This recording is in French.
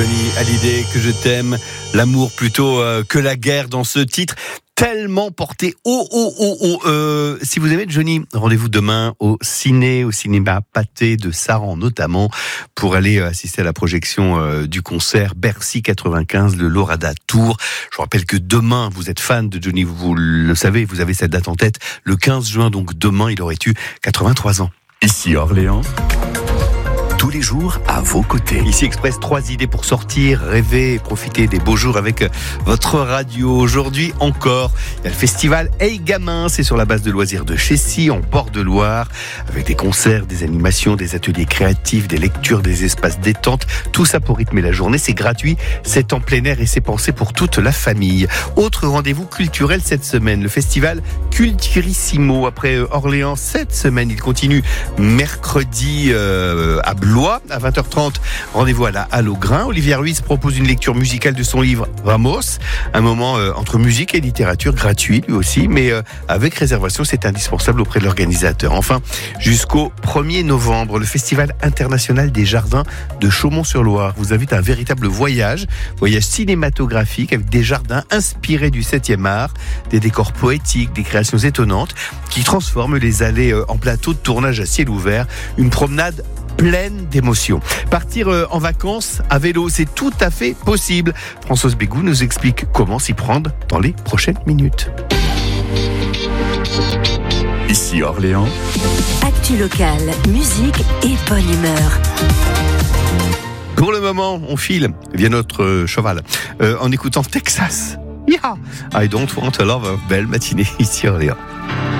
Johnny Hallyday, que je t'aime, l'amour plutôt que la guerre dans ce titre. Tellement porté si vous aimez Johnny, rendez-vous demain au cinéma Pathé de Saran notamment pour aller assister à la projection du concert Bercy 95 de Lorada Tour. Je vous rappelle que demain, vous êtes fan de Johnny, vous le savez, vous avez cette date en tête, le 15 juin, donc demain il aurait eu 83 ans. Ici Orléans, tous les jours à vos côtés. Ici Express, 3 idées pour sortir, rêver et profiter des beaux jours avec votre radio. Aujourd'hui encore, il y a le festival Hey Gamin, c'est sur la base de loisirs de Chessy, en bord de Loire, avec des concerts, des animations, des ateliers créatifs, des lectures, des espaces détente, tout ça pour rythmer la journée. C'est gratuit, c'est en plein air et c'est pensé pour toute la famille. Autre rendez-vous culturel cette semaine, le festival Culturissimo. Après Orléans, cette semaine, il continue mercredi à Blois, à 20h30, rendez-vous à la Halle au Grain. Olivier Ruiz propose une lecture musicale de son livre Ramos, un moment entre musique et littérature, gratuit lui aussi, mais avec réservation, c'est indispensable auprès de l'organisateur. Enfin, jusqu'au 1er novembre, le Festival international des jardins de Chaumont-sur-Loire vous invite à un véritable voyage cinématographique avec des jardins inspirés du 7e art, des décors poétiques, des créations étonnantes qui transforment les allées en plateau de tournage à ciel ouvert, une promenade pleine d'émotions. Partir en vacances à vélo, c'est tout à fait possible. Françoise Bégou nous explique comment s'y prendre dans les prochaines minutes. Ici Orléans, actu locale, musique et bonne humeur. Pour le moment, on file via notre cheval en écoutant Texas. Yeah, I don't want a lover. Belle matinée ici Orléans.